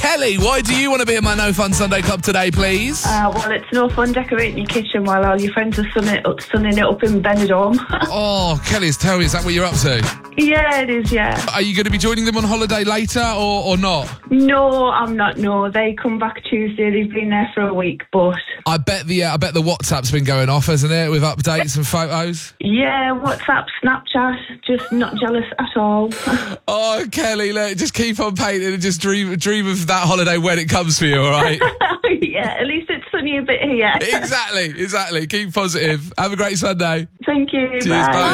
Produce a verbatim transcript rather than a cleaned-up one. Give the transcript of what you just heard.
Kelly, why do you want to be in my No Fun Sunday Club today, please? Uh, well, it's no fun decorating your kitchen while all your friends are sunning it up, sunning it up in Benidorm. Oh, Kelly, tell me, is that what you're up to? Yeah, it is, yeah. Are you going to be joining them on holiday later or, or not? No, I'm not, no. They come back Tuesday. They've been there for a week, but... I bet the uh, I bet the WhatsApp's been going off, hasn't it, with updates and photos? Yeah, WhatsApp, Snapchat, just not jealous at all. Oh, Kelly, look, just keep on painting and just dream dream of that holiday when it comes for you, all right? Yeah, at least it's sunny a bit here. Exactly, exactly. Keep positive. Have a great Sunday. Thank you. Cheers, bye. bye.